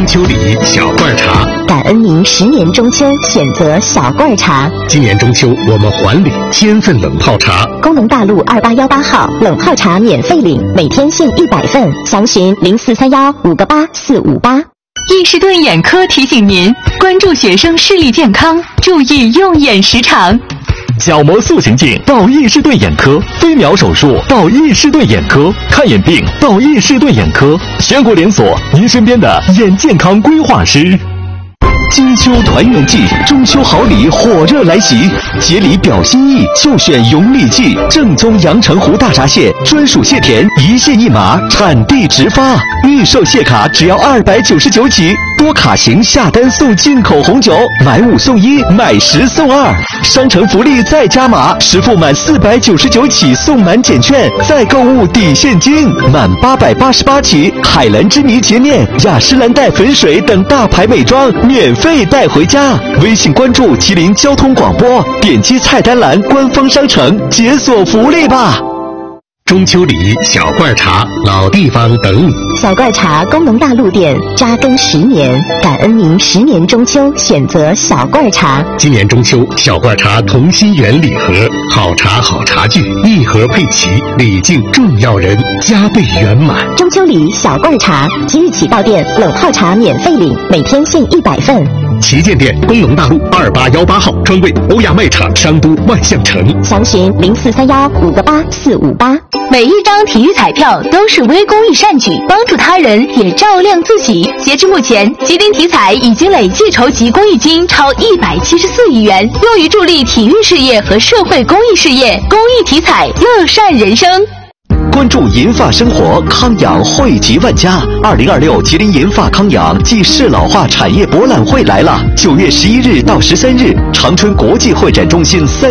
中秋礼小罐茶， 感恩您10年中秋选择小罐茶。 今年中秋我们还礼1000份冷泡茶。 工农大路2818号冷泡茶免费领，每天限100份，详询0431588458。 易士顿眼科提醒您关注学生视力健康，注意用眼时长。 角膜塑形镜到易士顿眼科，飞秒手术到易士顿眼科，看眼病到易士顿眼科，全国连锁，您身边的眼健康规划师。金秋团圆季，中秋好礼火热来袭，节礼表心意就选永利记正宗阳澄湖大闸蟹，专属蟹田，一蟹一码，产地直发，预售蟹卡只要299起，多卡型下单送进口红酒，买5送1，买10送2，商城福利再加码，实付满499起送满减券，再购物抵现金，满888起，海蓝之谜洁面、雅诗兰黛粉水等大牌美妆免费带回家。微信关注吉林交通广播，点击菜单栏官方商城解锁福利吧。 中秋礼小罐茶，老地方等你。 小罐茶工农大路店扎根10年，感恩您10年中秋选择小罐茶。 今年中秋小罐茶同心圆礼盒，好茶好茶具，一盒配齐，礼敬重要人，加倍圆满。 中秋礼小罐茶，即日起到店冷泡茶免费领，每天限100份。 旗舰店工农大路2818号，专柜欧亚卖场商都万象城， 详询0431588458。 每一张体育彩票都是微公益善举，帮助他人也照亮自己。截至目前，吉林体彩已经累计筹集公益金超174亿元，用于助力体育事业和社会公益事业。公益体彩，乐善人生。 关注银发生活，康养惠及万家。2026吉林银发康养暨适老化产业博览会来了，9月11日到13日，长春国际会展中心3